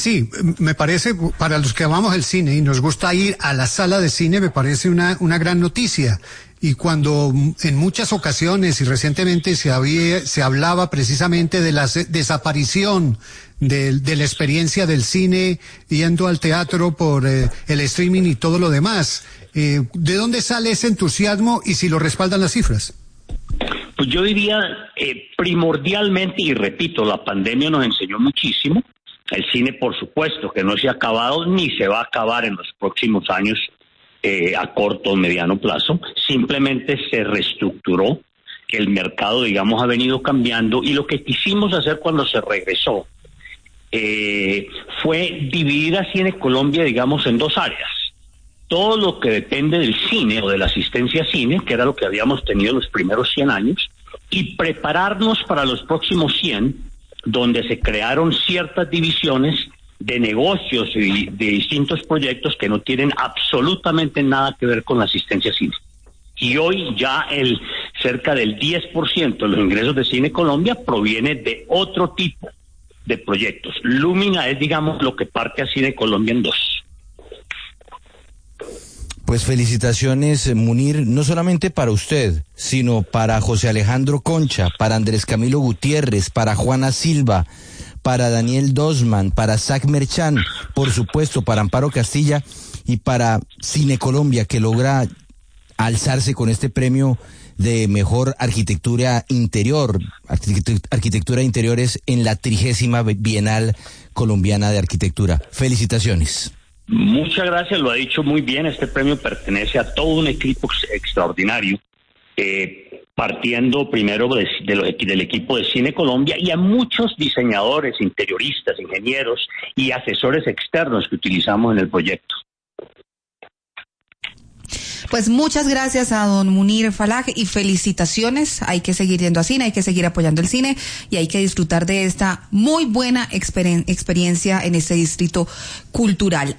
Sí, me parece, para los que amamos el cine y nos gusta ir a la sala de cine, me parece una gran noticia. Y cuando en muchas ocasiones y recientemente se hablaba precisamente de la desaparición de la experiencia del cine yendo al teatro por el streaming y todo lo demás, ¿de dónde sale ese entusiasmo y si lo respaldan las cifras? Pues yo diría primordialmente, y repito, la pandemia nos enseñó muchísimo. El cine, por supuesto, que no se ha acabado ni se va a acabar en los próximos años a corto o mediano plazo. Simplemente se reestructuró, el mercado, digamos, ha venido cambiando, y lo que quisimos hacer cuando se regresó fue dividir a Cine Colombia, digamos, en dos áreas. Todo lo que depende del cine o de la asistencia a cine, que era lo que habíamos tenido en los primeros 100 años, y prepararnos para los próximos 100, donde se crearon ciertas divisiones de negocios y de distintos proyectos que no tienen absolutamente nada que ver con la asistencia a cine. Y hoy ya cerca del 10% de los ingresos de Cine Colombia proviene de otro tipo de proyectos. Lumina es, digamos, lo que parte a Cine Colombia en dos. Pues felicitaciones, Munir, no solamente para usted, sino para José Alejandro Concha, para Andrés Camilo Gutiérrez, para Juana Silva, para Daniel Dosman, para Zach Merchan, por supuesto, para Amparo Castilla y para Cine Colombia, que logra alzarse con este premio de mejor arquitectura interior, arquitectura de interiores en la 30ª Bienal Colombiana de Arquitectura. Felicitaciones. Muchas gracias, lo ha dicho muy bien. Este premio pertenece a todo un equipo extraordinario, partiendo primero del equipo de Cine Colombia, y a muchos diseñadores, interioristas, ingenieros y asesores externos que utilizamos en el proyecto. Pues muchas gracias a don Munir Falag y felicitaciones. Hay que seguir yendo a cine, hay que seguir apoyando el cine y hay que disfrutar de esta muy buena experiencia en este distrito cultural.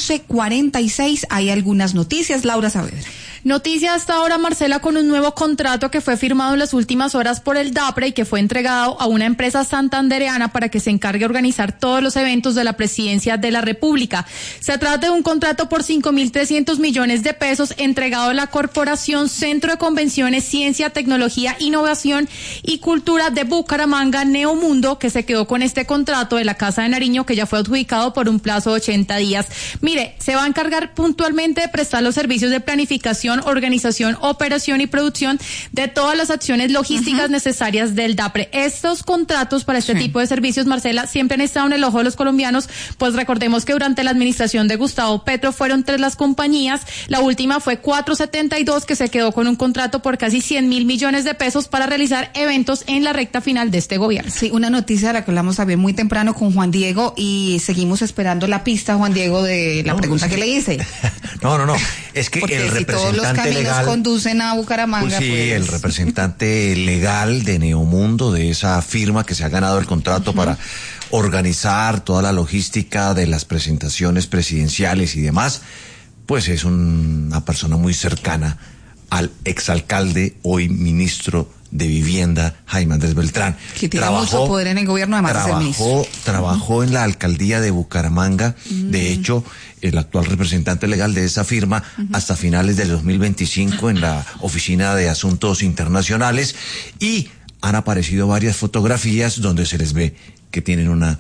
11:46, hay algunas noticias. Laura Saavedra. Noticia hasta ahora, Marcela, con un nuevo contrato que fue firmado en las últimas horas por el DAPRE y que fue entregado a una empresa santandereana para que se encargue de organizar todos los eventos de la Presidencia de la República. Se trata de un contrato por 5.300 millones de pesos entregado a la Corporación Centro de Convenciones, Ciencia, Tecnología, Innovación y Cultura de Bucaramanga, Neomundo, que se quedó con este contrato de la Casa de Nariño, que ya fue adjudicado por un plazo de 80 días. Mire, se va a encargar puntualmente de prestar los servicios de planificación, organización, operación y producción de todas las acciones logísticas necesarias del DAPRE. Estos contratos para este tipo de servicios, Marcela, siempre han estado en el ojo de los colombianos, pues recordemos que durante la administración de Gustavo Petro fueron 3 las compañías, la última fue 472, que se quedó con un contrato por casi 100.000 millones de pesos para realizar eventos en la recta final de este gobierno. Sí, una noticia de la que hablamos también muy temprano con Juan Diego y seguimos esperando la pista, Juan Diego, de la pregunta que le hice. No, es que porque el si todos los caminos legal conducen a Bucaramanga, pues sí, el representante legal de Neomundo, de esa firma que se ha ganado el contrato para organizar toda la logística de las presentaciones presidenciales y demás, pues es una persona muy cercana al exalcalde, hoy ministro de Vivienda, Jaime Andrés Beltrán. Que tiene mucho poder en el gobierno, además de ser ministro. Trabajó en la alcaldía de Bucaramanga, de hecho, el actual representante legal de esa firma, hasta finales del 2025 en la Oficina de Asuntos Internacionales, y han aparecido varias fotografías donde se les ve que tienen una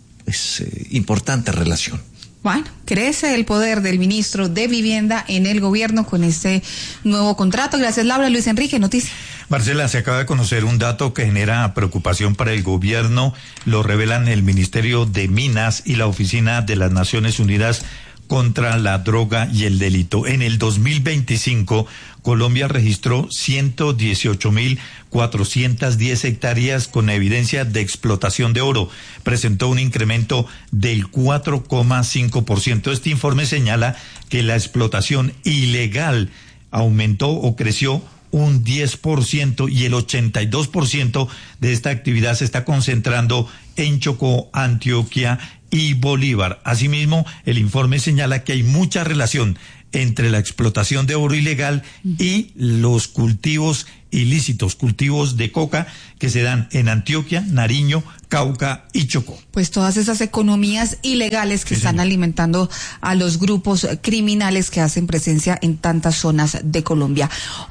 importante relación. Bueno, crece el poder del ministro de Vivienda en el gobierno con este nuevo contrato. Gracias, Laura. Luis Enrique, noticia. Marcela, se acaba de conocer un dato que genera preocupación para el gobierno. Lo revelan el Ministerio de Minas y la Oficina de las Naciones Unidas contra la Droga y el Delito. En el 2025, Colombia registró 118.410 hectáreas con evidencia de explotación de oro. Presentó un incremento del 4,5%. Este informe señala que la explotación ilegal aumentó o creció un 10% y el 82% de esta actividad se está concentrando en Chocó, Antioquia y Bolívar. Asimismo, el informe señala que hay mucha relación entre la explotación de oro ilegal y los cultivos ilícitos, cultivos de coca que se dan en Antioquia, Nariño, Cauca y Chocó. Pues todas esas economías ilegales que están alimentando a los grupos criminales que hacen presencia en tantas zonas de Colombia.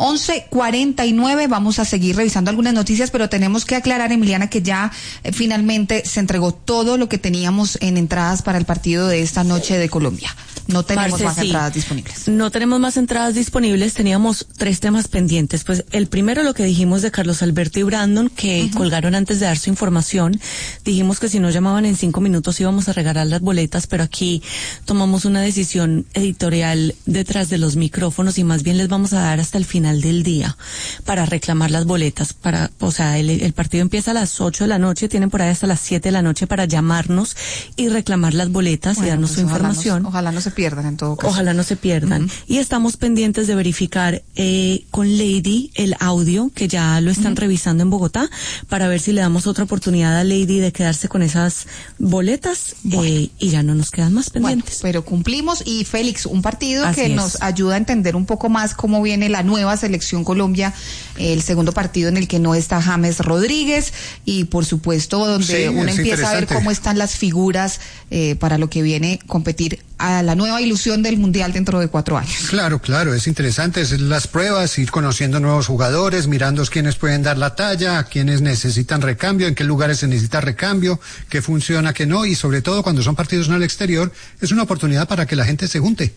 11:49, vamos a seguir revisando algunas noticias, pero tenemos que aclarar, Emiliana, que ya finalmente se entregó todo lo que teníamos en entradas para el partido de esta noche de Colombia. No tenemos más entradas disponibles. No tenemos más entradas disponibles, teníamos 3 temas pendientes. Pues el primero, lo que dijimos de Carlos Alberto y Brandon, que colgaron antes de dar su información. Dijimos que si no llamaban en 5 minutos íbamos a regalar las boletas, pero aquí tomamos una decisión editorial detrás de los micrófonos y más bien les vamos a dar hasta el final del día para reclamar las boletas. El partido empieza a las 8 de la noche, tienen por ahí hasta las 7 de la noche para llamarnos y reclamar las boletas y darnos su información. Ojalá no se pierdan en todo caso. Ojalá no se pierdan. Y estamos pendientes de verificar con Lady el audio, que ya lo están revisando en Bogotá, para ver si le damos otra oportunidad a Lady de quedarse con esas boletas, y ya no nos quedan más pendientes. Bueno, pero cumplimos. Y Félix, un partido Así que es. nos ayuda a entender un poco más cómo viene la nueva selección Colombia, el segundo partido en el que no está James Rodríguez y por supuesto donde uno empieza a ver cómo están las figuras para lo que viene competir a la nueva ilusión del Mundial dentro de 4 años. Claro, es interesante, es las pruebas, ir conociendo nuevos jugadores, mirando quiénes pueden dar la talla, quiénes necesitan recambio, en qué lugares se necesita recambio, qué funciona, qué no, y sobre todo cuando son partidos en el exterior, es una oportunidad para que la gente se junte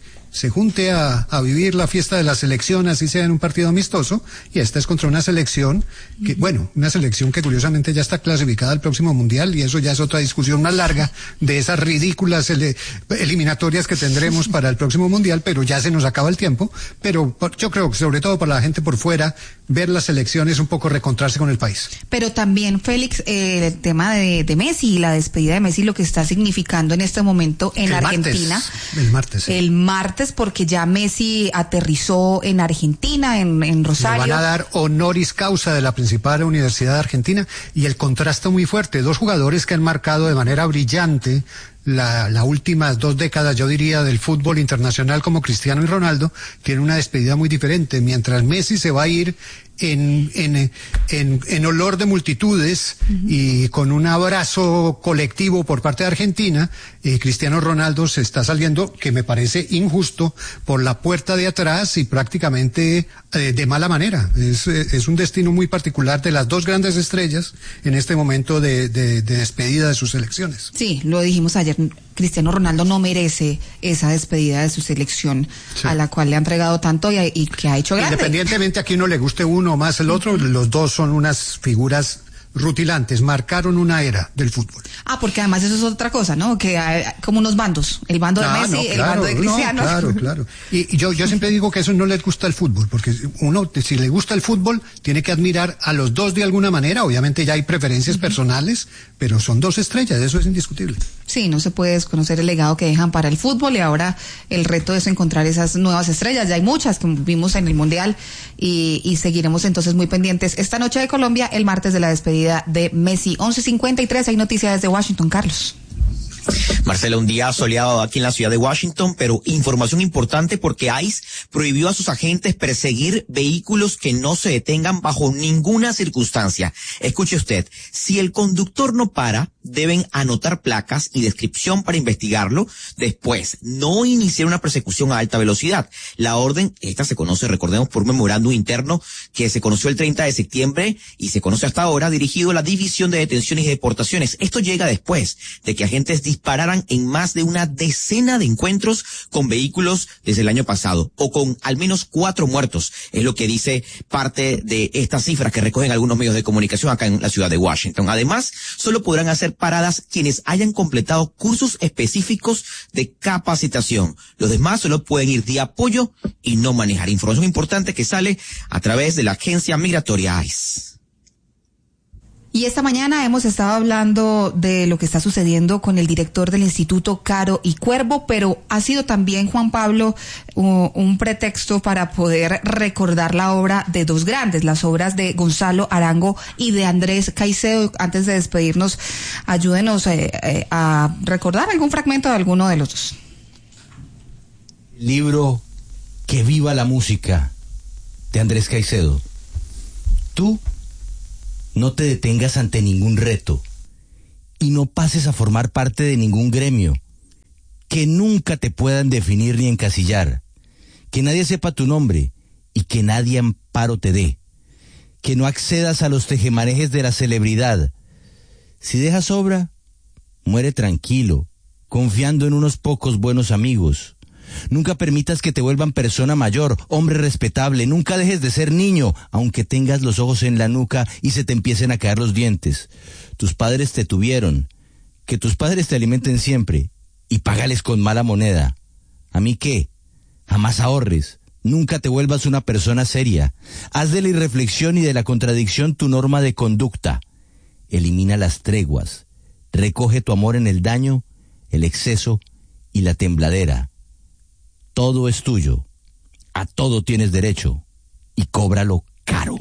a vivir la fiesta de la selección, así sea en un partido amistoso, y esta es contra una selección que, una selección que curiosamente ya está clasificada al próximo Mundial, y eso ya es otra discusión más larga de esas ridículas eliminatorias que tendremos para el próximo Mundial, pero ya se nos acaba el tiempo, pero yo creo que sobre todo para la gente por fuera, ver las selecciones un poco recontrarse con el país. Pero también, Félix, el tema de Messi y la despedida de Messi, lo que está significando en este momento en Argentina. El martes, porque ya Messi aterrizó en Argentina, en Rosario. Le van a dar honoris causa de la principal universidad de Argentina, y el contraste muy fuerte, 2 jugadores que han marcado de manera brillante las últimas 2 décadas, yo diría, del fútbol internacional, como Cristiano y Ronaldo, tienen una despedida muy diferente. Mientras Messi se va a ir en olor de multitudes y con un abrazo colectivo por parte de Argentina, Cristiano Ronaldo se está saliendo, que me parece injusto, por la puerta de atrás y prácticamente de mala manera. Es un destino muy particular de las 2 grandes estrellas en este momento de despedida de sus selecciones. Sí, lo dijimos ayer, Cristiano Ronaldo no merece esa despedida de su selección, a la cual le ha entregado tanto y que ha hecho grande. Independientemente a quien no le guste uno más el otro, los 2 son unas figuras rutilantes, marcaron una era del fútbol. Porque además eso es otra cosa, ¿no? Que hay como unos bandos, el bando de Messi, el bando de Cristiano. Claro. Y yo siempre digo que eso no les gusta el fútbol, porque uno, si le gusta el fútbol, tiene que admirar a los 2 de alguna manera. Obviamente ya hay preferencias personales, pero son 2 estrellas, eso es indiscutible. Sí, no se puede desconocer el legado que dejan para el fútbol, y ahora el reto es encontrar esas nuevas estrellas. Ya hay muchas que vimos en el Mundial y seguiremos entonces muy pendientes esta noche de Colombia, el martes de la despedida de Messi. 11:53, hay noticias desde Washington, Carlos. Marcela, un día soleado aquí en la ciudad de Washington, pero información importante porque ICE prohibió a sus agentes perseguir vehículos que no se detengan bajo ninguna circunstancia. Escuche usted, si el conductor no para, deben anotar placas y descripción para investigarlo. Después, no iniciar una persecución a alta velocidad. La orden, esta se conoce, recordemos, por memorándum interno que se conoció el 30 de septiembre y se conoce hasta ahora, dirigido a la División de Detenciones y Deportaciones. Esto llega después de que agentes dispararan en más de una decena de encuentros con vehículos desde el año pasado, o con al menos 4 muertos, es lo que dice parte de estas cifras que recogen algunos medios de comunicación acá en la ciudad de Washington. Además, solo podrán hacer paradas quienes hayan completado cursos específicos de capacitación. Los demás solo pueden ir de apoyo y no manejar. Información importante que sale a través de la agencia migratoria ICE. Y esta mañana hemos estado hablando de lo que está sucediendo con el director del Instituto Caro y Cuervo, pero ha sido también, Juan Pablo, un pretexto para poder recordar la obra de 2 grandes, las obras de Gonzalo Arango y de Andrés Caicedo. Antes de despedirnos, ayúdenos a recordar algún fragmento de alguno de los 2. Libro Que viva la música, de Andrés Caicedo. Tú no te detengas ante ningún reto y no pases a formar parte de ningún gremio. Que nunca te puedan definir ni encasillar. Que nadie sepa tu nombre y que nadie amparo te dé. Que no accedas a los tejemanejes de la celebridad. Si dejas obra, muere tranquilo, confiando en unos pocos buenos amigos. Nunca permitas que te vuelvan persona mayor, hombre respetable. Nunca dejes de ser niño, aunque tengas los ojos en la nuca y se te empiecen a caer los dientes. Tus padres te tuvieron. Que tus padres te alimenten siempre y págales con mala moneda. ¿A mí qué? Jamás ahorres. Nunca te vuelvas una persona seria. Haz de la irreflexión y de la contradicción tu norma de conducta. Elimina las treguas. Recoge tu amor en el daño, el exceso y la tembladera. Todo es tuyo. A todo tienes derecho. Y cóbralo caro.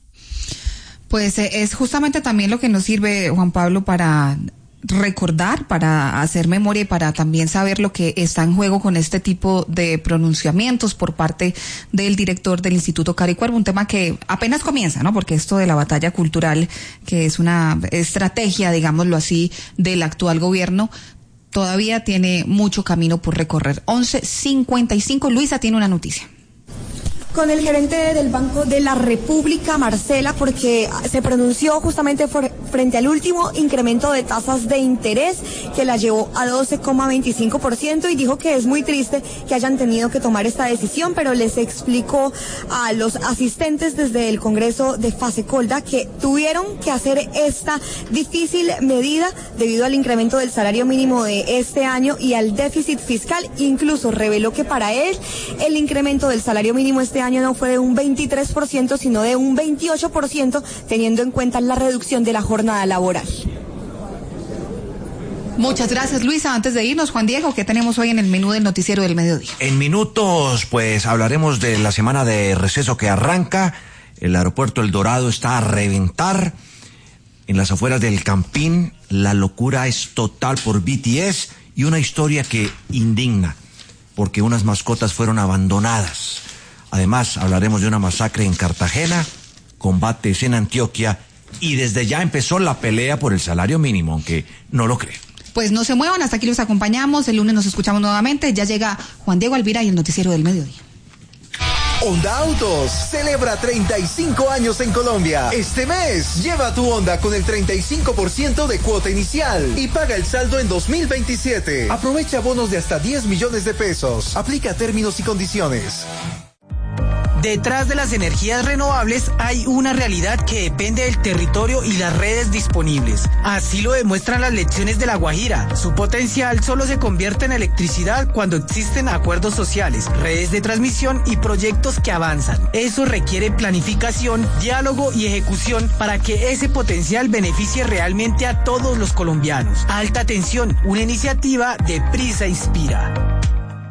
Pues es justamente también lo que nos sirve, Juan Pablo, para recordar, para hacer memoria y para también saber lo que está en juego con este tipo de pronunciamientos por parte del director del Instituto Caricuervo, un tema que apenas comienza, ¿no? Porque esto de la batalla cultural, que es una estrategia, digámoslo así, del actual gobierno, todavía tiene mucho camino por recorrer. 11:55, Luisa tiene una noticia. Con el gerente del Banco de la República, Marcela, porque se pronunció justamente frente al último incremento de tasas de interés que la llevó a 12,25% y dijo que es muy triste que hayan tenido que tomar esta decisión, pero les explicó a los asistentes desde el Congreso de Fasecolda que tuvieron que hacer esta difícil medida debido al incremento del salario mínimo de este año y al déficit fiscal. Incluso reveló que para él el incremento del salario mínimo este año no fue de un 23%, sino de un 28%, teniendo en cuenta la reducción de la jornada laboral. Muchas gracias, Luisa. Antes de irnos, Juan Diego, ¿qué tenemos hoy en el menú del noticiero del mediodía? En minutos, pues hablaremos de la semana de receso que arranca. El aeropuerto El Dorado está a reventar. En las afueras del Campín, la locura es total por BTS y una historia que indigna, porque unas mascotas fueron abandonadas. Además, hablaremos de una masacre en Cartagena, combates en Antioquia y desde ya empezó la pelea por el salario mínimo, aunque no lo creen. Pues no se muevan, hasta aquí los acompañamos. El lunes nos escuchamos nuevamente. Ya llega Juan Diego Alvira y el noticiero del mediodía. Honda Autos celebra 35 años en Colombia. Este mes, lleva tu Honda con el 35% de cuota inicial y paga el saldo en 2027. Aprovecha bonos de hasta 10 millones de pesos. Aplica términos y condiciones. Detrás de las energías renovables hay una realidad que depende del territorio y las redes disponibles. Así lo demuestran las lecciones de La Guajira. Su potencial solo se convierte en electricidad cuando existen acuerdos sociales, redes de transmisión y proyectos que avanzan. Eso requiere planificación, diálogo y ejecución para que ese potencial beneficie realmente a todos los colombianos. Alta Tensión, una iniciativa de Prisa Inspira.